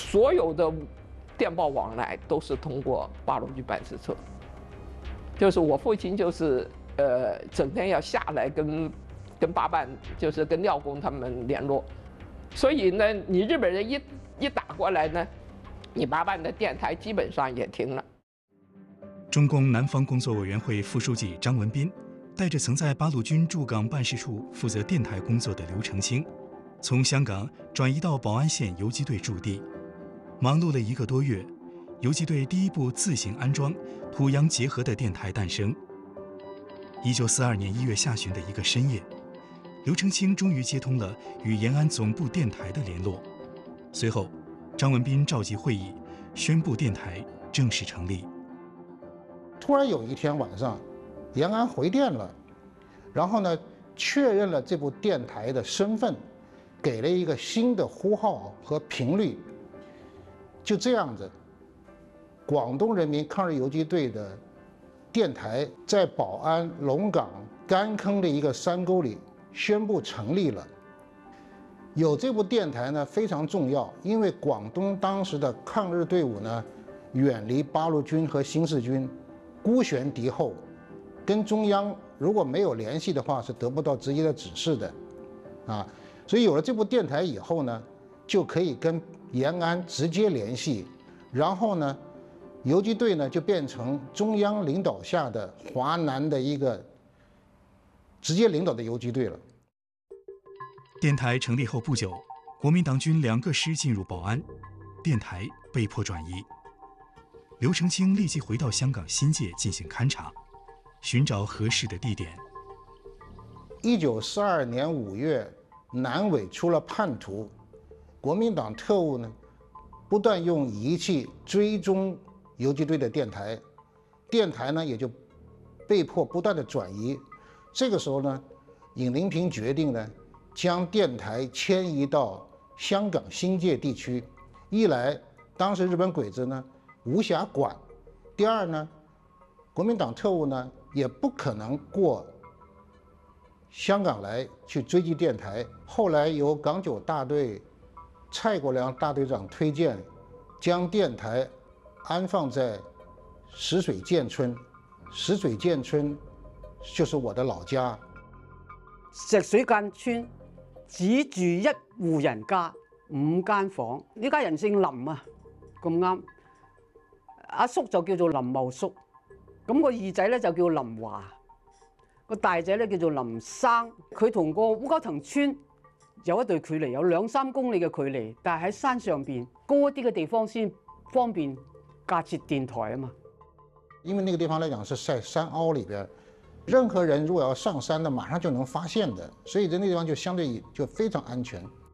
所有的电报往来都是通过八路军办事处。就是我父亲就是整天要下来跟八办，就是跟廖公他们联络，所以呢，你日本人一打过来呢，你八办的电台基本上也停了。 中共南方工作委员会副书记张文彬带着曾在八路军驻港办事处负责电台工作的刘成清，从香港转移到宝安县游击队驻地，忙碌了1个多月，游击队第一部自行安装土洋结合的电台诞生。1942年1月下旬的一个深夜，刘成清终于接通了与延安总部电台的联络。随后，张文彬召集会议，宣布电台正式成立。 突然有一天晚上，延安回电了，然后呢，确认了这部电台的身份，给了一个新的呼号和频率。就这样子，广东人民抗日游击队的电台在宝安、龙岗、干坑的一个山沟里宣布成立了。有这部电台呢非常重要，因为广东当时的抗日队伍呢远离八路军和新四军，孤悬敌后，跟中央如果没有联系的话是得不到直接的指示的，所以有了这部电台以后呢，就可以跟延安直接联系，然后呢，游击队呢就变成中央领导下的华南的一个直接领导的游击队了。 电台成立后不久，国民党军2个师进入宝安，电台被迫转移。刘成清立即回到香港新界进行勘察，寻找合适的地点。 1942年5月，南纬出了叛徒，国民党特务呢不断用仪器追踪游击队的电台，电台呢也就被迫不断的转移。这个时候呢，尹林平决定呢将电台迁移到香港新界地区，一来当时日本鬼子呢无暇管，第二呢，国民党特务呢也不可能过香港来去追击电台。后来由港九大队蔡国良大队长推荐，将电台安放在石水建村。石水建村就是我的老家。 石水間村只住一戶人家，5間房。呢家人姓林啊，咁啱。阿叔就叫做林茂叔，咁個二仔咧就叫林華，個大仔咧叫做林生。佢同個烏蛟騰村有一段距離，有2-3公里嘅距離，但係喺山上邊高一啲嘅地方先方便架設電台啊嘛。 因為那個地方來講是在山凹裏邊，任何人如果要上山的，馬上就能發現的，所以在那個地方就相對就非常安全。